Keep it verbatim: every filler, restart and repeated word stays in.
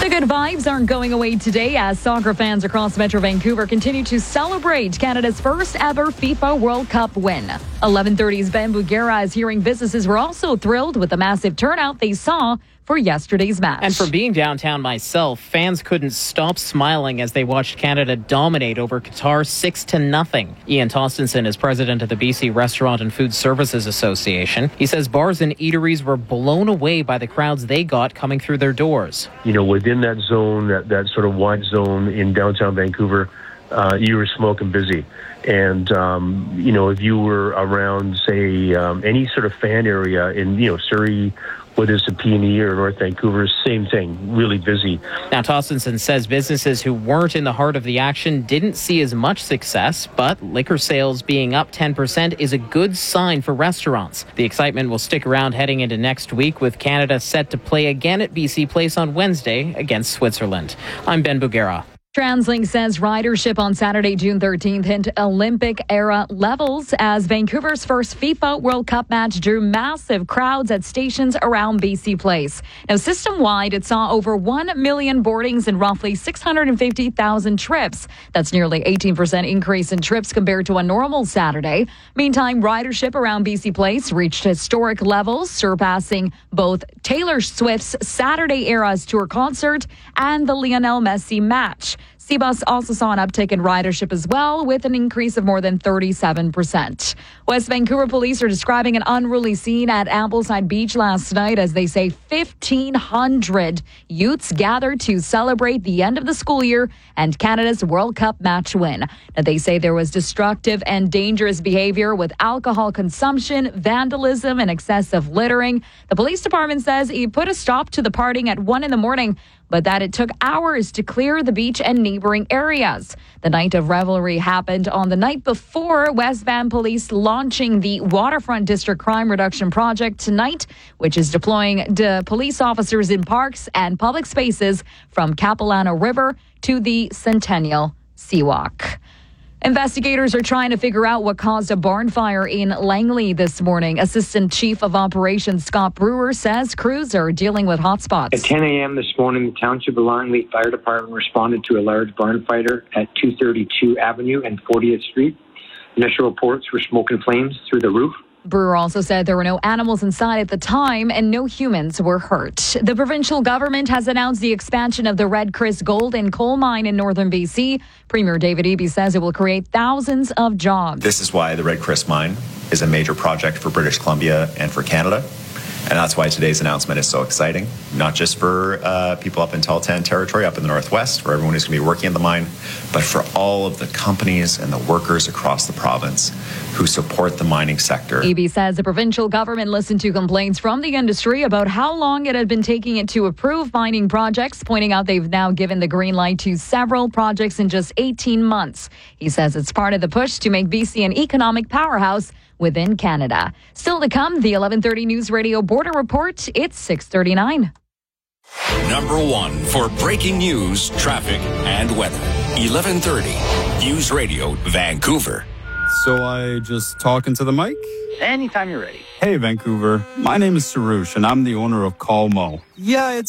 The good vibes aren't going away today as soccer fans across Metro Vancouver continue to celebrate Canada's first ever FIFA World Cup win. eleven thirty's Ben Bugera is hearing businesses were also thrilled with the massive turnout they saw for yesterday's match. And from being downtown myself, fans couldn't stop smiling as they watched Canada dominate over Qatar six to nothing. Ian Tostenson is president of the B C Restaurant and Food Services Association. He says bars and eateries were blown away by the crowds they got coming through their doors. You know, within that zone, that, that sort of wide zone in downtown Vancouver, uh, you were smoking busy. And, um, you know, if you were around, say, um, any sort of fan area in, you know, Surrey, whether it's the P and E or North Vancouver, same thing, really busy. Now, Tostenson says businesses who weren't in the heart of the action didn't see as much success, but liquor sales being up ten percent is a good sign for restaurants. The excitement will stick around heading into next week, with Canada set to play again at B C Place on Wednesday against Switzerland. I'm Ben Bugera. TransLink says ridership on Saturday, June thirteenth hit Olympic-era levels as Vancouver's first FIFA World Cup match drew massive crowds at stations around B C Place. Now, system-wide, it saw over one million boardings and roughly six hundred fifty thousand trips. That's nearly eighteen percent increase in trips compared to a normal Saturday. Meantime, ridership around B C Place reached historic levels, surpassing both Taylor Swift's Saturday Eras Tour concert and the Lionel Messi match. Cbus also saw an uptick in ridership as well, with an increase of more than thirty-seven percent. West Vancouver police are describing an unruly scene at Ambleside Beach last night as they say fifteen hundred youths gathered to celebrate the end of the school year and Canada's World Cup match win. Now, they say there was destructive and dangerous behavior with alcohol consumption, vandalism, and excessive littering. The police department says it put a stop to the partying at one in the morning, but that it took hours to clear the beach and neighboring areas. The night of revelry happened on the night before West Van Police launching the Waterfront District Crime Reduction Project tonight, which is deploying the police officers in parks and public spaces from Capilano River to the Centennial Seawalk. Investigators are trying to figure out what caused a barn fire in Langley this morning. Assistant Chief of Operations Scott Brewer says crews are dealing with hotspots. At ten a.m. this morning, the Township of Langley Fire Department responded to a large barn fire at two thirty-two Avenue and fortieth Street. Initial reports were smoke and flames through the roof. Brewer also said there were no animals inside at the time and no humans were hurt. The provincial government has announced the expansion of the Red Chris Gold and Coal Mine in northern B C. Premier David Eby says it will create thousands of jobs. This is why the Red Chris Mine is a major project for British Columbia and for Canada. And that's why today's announcement is so exciting, not just for uh, people up in Tahltan territory, up in the northwest, for everyone who's going to be working in the mine, but for all of the companies and the workers across the province who support the mining sector. Eby says the provincial government listened to complaints from the industry about how long it had been taking it to approve mining projects, pointing out they've now given the green light to several projects in just eighteen months. He says it's part of the push to make B C an economic powerhouse within Canada. Still to come, the eleven thirty News Radio Border Report. It's six thirty-nine. Number one for breaking news, traffic, and weather. eleven thirty News Radio Vancouver. So I just talk into the mic? Anytime you're ready. Hey, Vancouver. My name is Sarush, and I'm the owner of Call Mo. Yeah, it's